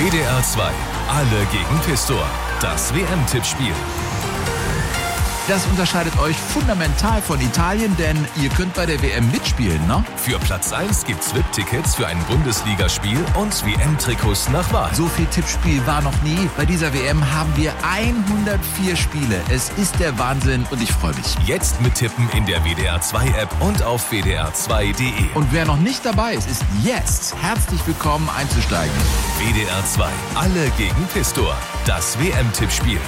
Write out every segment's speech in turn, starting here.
WDR 2, alle gegen Pistor. Das WM-Tippspiel. Das unterscheidet euch fundamental von Italien, denn ihr könnt bei der WM mitspielen, ne? Für Platz 1 gibt's VIP-Tickets für ein Bundesligaspiel und WM-Trikots nach Wahl. So viel Tippspiel war noch nie. Bei dieser WM haben wir 104 Spiele. Es ist der Wahnsinn und ich freue mich. Jetzt mittippen in der WDR 2 App und auf wdr2.de. Und wer noch nicht dabei ist, ist jetzt herzlich willkommen einzusteigen. WDR 2, alle gegen Pistor. Das WM-Tippspiel.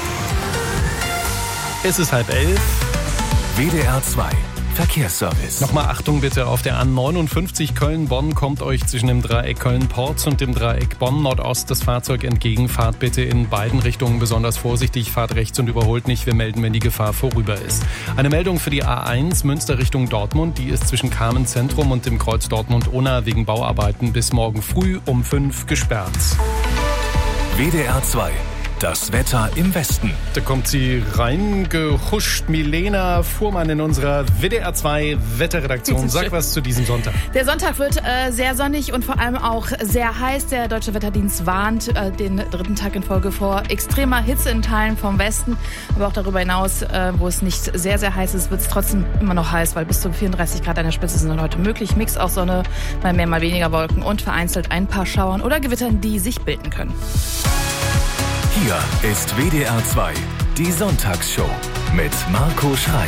Es ist 10:30. WDR 2, Verkehrsservice. Nochmal Achtung bitte, auf der A59 Köln-Bonn kommt euch zwischen dem Dreieck Köln-Porz und dem Dreieck Bonn-Nordost das Fahrzeug entgegen. Fahrt bitte in beiden Richtungen besonders vorsichtig, fahrt rechts und überholt nicht. Wir melden, wenn die Gefahr vorüber ist. Eine Meldung für die A1 Münster Richtung Dortmund. Die ist zwischen Kamen-Zentrum und dem Kreuz Dortmund-Unna wegen Bauarbeiten bis morgen früh um 5 gesperrt. WDR 2. Das Wetter im Westen. Da kommt sie reingehuscht. Milena Fuhrmann in unserer WDR 2 Wetterredaktion. Sag was zu diesem Sonntag. Der Sonntag wird sehr sonnig und vor allem auch sehr heiß. Der Deutsche Wetterdienst warnt den dritten Tag in Folge vor extremer Hitze in Teilen vom Westen. Aber auch darüber hinaus, wo es nicht sehr, sehr heiß ist, wird es trotzdem immer noch heiß, weil bis zu 34 Grad an der Spitze sind heute möglich. Mix aus Sonne, mal mehr, mal weniger Wolken und vereinzelt ein paar Schauern oder Gewittern, die sich bilden können. Hier ist WDR 2, die Sonntagsshow mit Marco Schreil.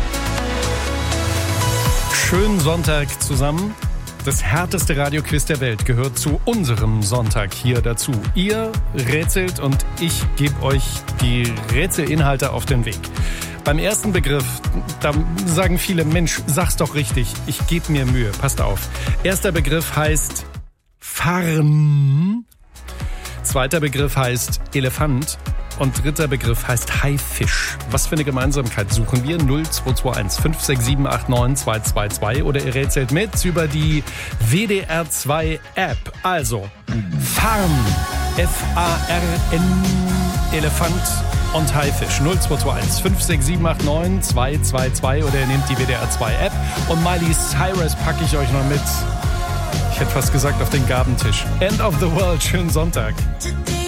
Schönen Sonntag zusammen. Das härteste Radioquiz der Welt gehört zu unserem Sonntag hier dazu. Ihr rätselt und ich gebe euch die Rätselinhalte auf den Weg. Beim ersten Begriff, da sagen viele, Mensch, sag's doch richtig. Ich gebe mir Mühe, passt auf. Erster Begriff heißt Farm. Zweiter Begriff heißt Elefant und dritter Begriff heißt Haifisch. Was für eine Gemeinsamkeit suchen wir? 0221 567 89 222 oder ihr rätselt mit über die WDR 2 App. Also Farm, F-A-R-N, Elefant und Haifisch. 0221 567 89 222 oder ihr nehmt die WDR 2 App und Miley Cyrus packe ich euch noch mit. Ich hätte fast gesagt auf den Gabentisch. End of the World, schönen Sonntag.